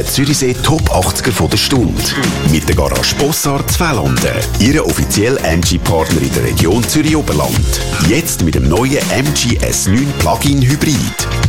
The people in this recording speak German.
der Zürichsee Top 80er von der Stunde. Mit der Garage Bossard Zweitlanden. Ihre offizielle MG-Partner in der Region Zürich-Oberland. Jetzt mit dem neuen MG S9 Plug-in Hybrid.